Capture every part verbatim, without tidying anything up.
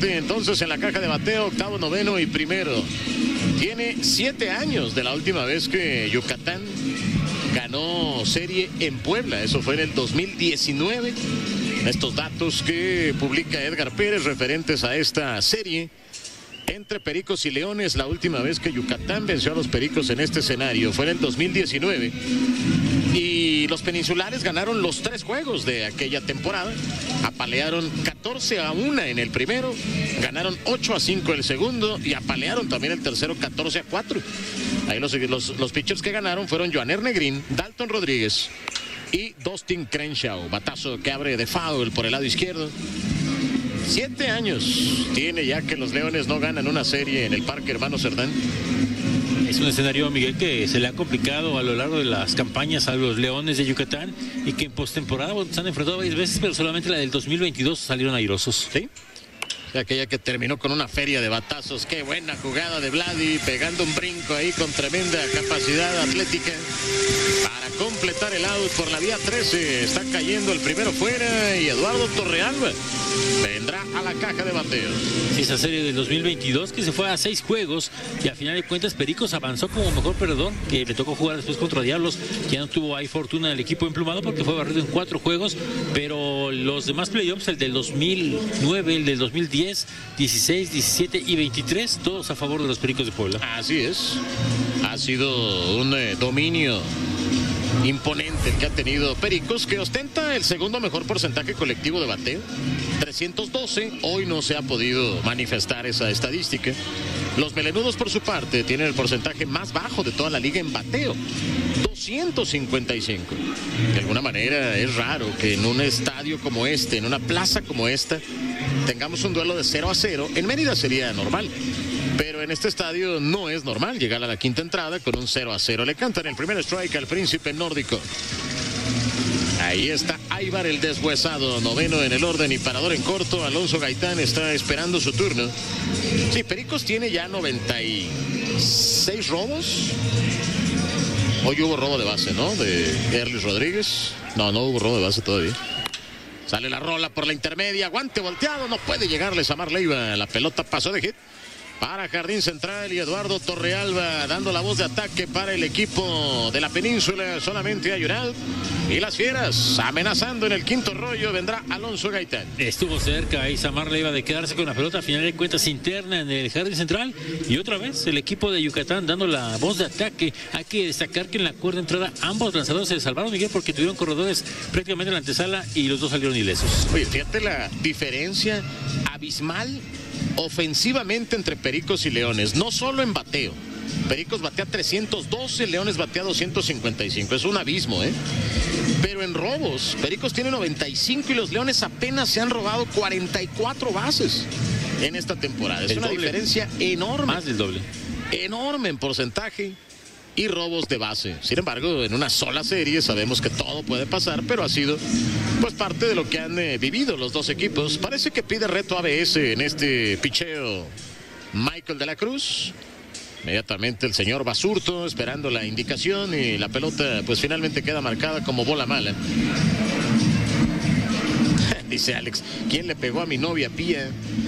parte entonces en la caja de bateo, octavo, noveno y primero. Tiene siete años de la última vez que Yucatán ganó serie en Puebla. Eso fue en el dos mil diecinueve. Estos datos que publica Edgar Pérez referentes a esta serie entre Pericos y Leones. La última vez que Yucatán venció a los Pericos en este escenario fue en el dos mil diecinueve. Y los peninsulares ganaron los tres juegos de aquella temporada. Apalearon catorce a uno en el primero, ganaron ocho a cinco el segundo y apalearon también el tercero catorce a cuatro. Ahí los, los, los pitchers que ganaron fueron Joaner Negrín, Dalton Rodríguez y Dustin Crenshaw. Batazo que abre de foul por el lado izquierdo. Siete años tiene ya que los Leones no ganan una serie en el Parque Hermano Cerdán. Es un escenario, Miguel, que se le ha complicado a lo largo de las campañas a los Leones de Yucatán y que en postemporada se han enfrentado varias veces, pero solamente la del dos mil veintidós salieron airosos. Sí. Aquella que terminó con una feria de batazos. Qué buena jugada de Vladi, pegando un brinco ahí con tremenda capacidad atlética para completar el out por la vía trece. Está cayendo el primero fuera y Eduardo Torrealba vendrá a la caja de bateo. Esa serie del dos mil veintidós que se fue a seis juegos y a final de cuentas Pericos avanzó como mejor perdedor, que le tocó jugar después contra Diablos, que no tuvo ahí fortuna el equipo emplumado porque fue barrido en cuatro juegos, pero los demás playoffs, el del dos mil nueve, el del dos mil diez, dieciséis, diecisiete y veintitrés, todos a favor de los Pericos de Puebla. Así es. Ha sido un eh, dominio imponente el que ha tenido Pericos, que ostenta el segundo mejor porcentaje colectivo de bateo, trescientos doce. Hoy no se ha podido manifestar esa estadística. Los melenudos, por su parte, tienen el porcentaje más bajo de toda la liga en bateo, doscientos cincuenta y cinco. De alguna manera es raro que en un estadio como este, en una plaza como esta, tengamos un duelo de cero a cero. En Mérida sería normal, pero en este estadio no es normal llegar a la quinta entrada con un cero a cero. Le cantan el primer strike al príncipe nórdico. Ahí está Aybar, el deshuesado, noveno en el orden y parador en corto. Alonso Gaitán está esperando su turno. Sí, Pericos tiene ya noventa y seis robos. Hoy hubo robo de base, ¿no? De Erlis Rodríguez. No, no hubo robo de base todavía. Sale la rola por la intermedia, guante volteado, no puede llegarle Samar Leiva. La pelota pasó de hit para Jardín Central y Eduardo Torrealba dando la voz de ataque para el equipo de la península. Solamente hay un out y las Fieras amenazando en el quinto rollo. Vendrá Alonso Gaitán. Estuvo cerca ahí Samar Leiva de quedarse con la pelota, a final de cuentas interna en el Jardín Central, y otra vez el equipo de Yucatán dando la voz de ataque. Hay que destacar que en la cuerda entrada ambos lanzadores se salvaron, Miguel, porque tuvieron corredores prácticamente en la antesala y los dos salieron ilesos. Oye, fíjate la diferencia abismal ofensivamente entre Pericos y Leones, no solo en bateo. Pericos batea trescientos doce, Leones batea doscientos cincuenta y cinco, es un abismo, ¿eh? Pero en robos, Pericos tiene noventa y cinco y los Leones apenas se han robado cuarenta y cuatro bases en esta temporada. Es el una doble. Diferencia enorme. Más del doble. Enorme en porcentaje y robos de base. Sin embargo, en una sola serie sabemos que todo puede pasar, pero ha sido pues parte de lo que han eh, vivido los dos equipos. Parece que pide reto A B S en este picheo Michael de la Cruz. Inmediatamente el señor Basurto esperando la indicación y la pelota pues finalmente queda marcada como bola mala. Dice Alex, ¿quién le pegó a mi novia Pía?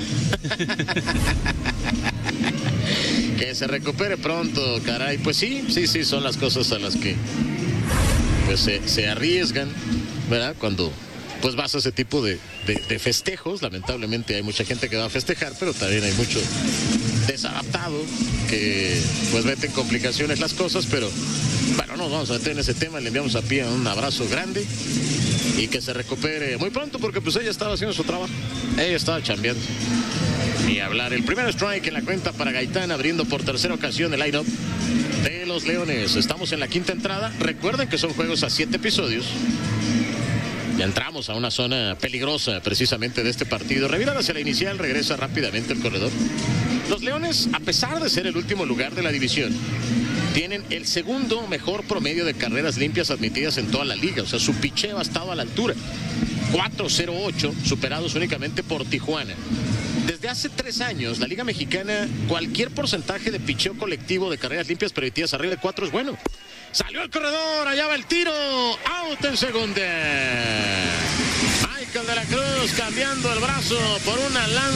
Que se recupere pronto, caray. Pues sí, sí, sí, son las cosas a las que pues se, se arriesgan, ¿verdad? Cuando pues vas a ese tipo de, de, de festejos. Lamentablemente hay mucha gente que va a festejar, pero también hay mucho desadaptado que pues meten complicaciones las cosas. Pero bueno, no vamos a meter en ese tema. Le enviamos a Pía un abrazo grande y que se recupere muy pronto, porque pues ella estaba haciendo su trabajo, ella estaba chambeando. Ni hablar. El primer strike en la cuenta para Gaitán, abriendo por tercera ocasión el line-up de los Leones. Estamos en la quinta entrada. Recuerden que son juegos a siete episodios. Ya entramos a una zona peligrosa precisamente de este partido. Reviran hacia la inicial, regresa rápidamente el corredor. Los Leones, a pesar de ser el último lugar de la división, tienen el segundo mejor promedio de carreras limpias admitidas en toda la liga. O sea, su picheo ha estado a la altura. cuatro cero ocho, superados únicamente por Tijuana. Desde hace tres años, la Liga Mexicana, cualquier porcentaje de picheo colectivo de carreras limpias permitidas arriba de cuatro es bueno. Salió el corredor, allá va el tiro, out en segunda. Michael de la Cruz cambiando el brazo por una lanza.